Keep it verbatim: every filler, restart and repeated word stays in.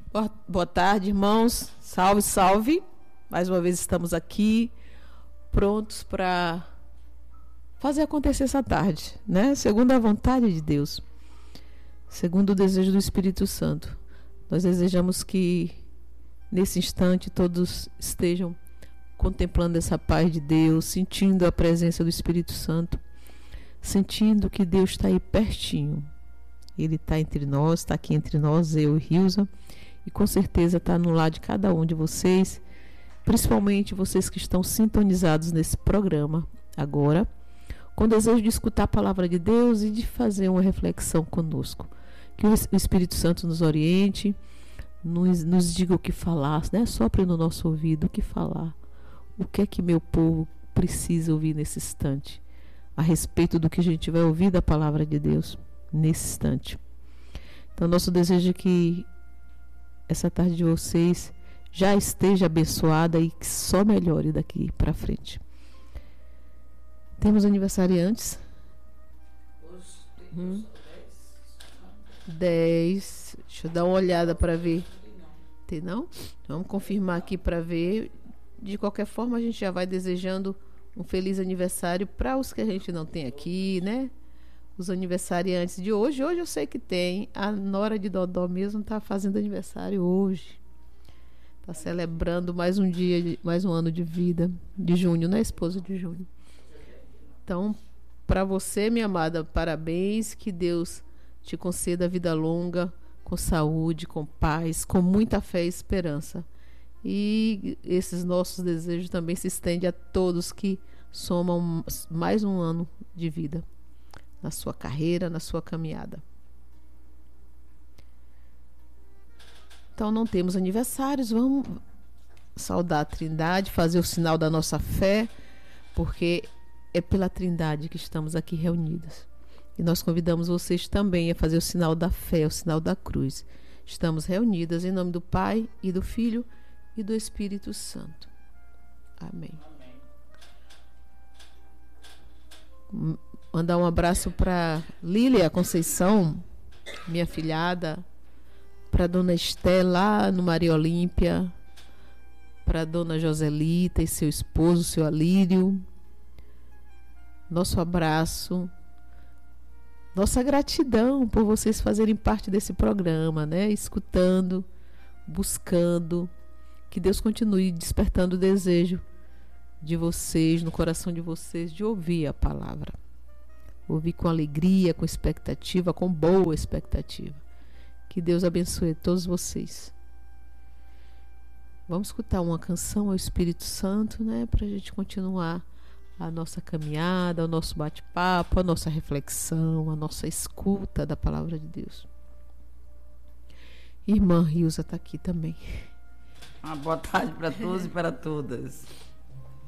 Boa, boa tarde, irmãos. Salve, salve. Mais uma vez estamos aqui, prontos para fazer acontecer essa tarde, né? Segundo a vontade de Deus, segundo o desejo do Espírito Santo. Nós desejamos que, nesse instante, todos estejam contemplando essa paz de Deus, sentindo a presença do Espírito Santo, sentindo que Deus está aí pertinho. Ele está entre nós, está aqui entre nós, eu e Rilza, e com certeza está no lado de cada um de vocês, principalmente vocês que estão sintonizados nesse programa agora, com desejo de escutar a palavra de Deus e de fazer uma reflexão conosco. Que o Espírito Santo nos oriente, nos, nos diga o que falar, né? Sopre no nosso ouvido o que falar. O que é que meu povo precisa ouvir nesse instante, a respeito do que a gente vai ouvir da palavra de Deus nesse instante. Então, nosso desejo é que essa tarde de vocês já esteja abençoada e que só melhore daqui para frente. Temos aniversariantes? Hum. dez. Deixa eu dar uma olhada para ver. Tem não? Vamos confirmar aqui para ver. De qualquer forma, a gente já vai desejando um feliz aniversário para os que a gente não tem aqui, né? Os aniversariantes de hoje. Hoje eu sei que tem. A nora de Dodó mesmo está fazendo aniversário hoje. Está celebrando mais um dia, mais um ano de vida. De Junho, né? Esposa de Junho. Então, para você, minha amada, parabéns. Que Deus te conceda vida longa, com saúde, com paz, com muita fé e esperança. E esses nossos desejos também se estendem a todos que somam mais um ano de vida na sua carreira, na sua caminhada. Então não temos aniversários, vamos saudar a Trindade, fazer o sinal da nossa fé, porque é pela Trindade que estamos aqui reunidas. E nós convidamos vocês também a fazer o sinal da fé, o sinal da cruz. Estamos reunidas em nome do Pai e do Filho e do Espírito Santo. Amém. Amém. Mandar um abraço para Lília Conceição, minha filhada, para Dona Esté lá no Maria Olímpia, para Dona Joselita e seu esposo, seu Alírio. Nosso abraço, nossa gratidão por vocês fazerem parte desse programa, né? Escutando, buscando, que Deus continue despertando o desejo de vocês, no coração de vocês, de ouvir a palavra. Ouvir com alegria, com expectativa, com boa expectativa. Que Deus abençoe todos vocês. Vamos escutar uma canção ao Espírito Santo, né? Para a gente continuar a nossa caminhada, o nosso bate-papo, a nossa reflexão, a nossa escuta da palavra de Deus. Irmã Rilza está aqui também. Uma boa tarde para todos e para todas.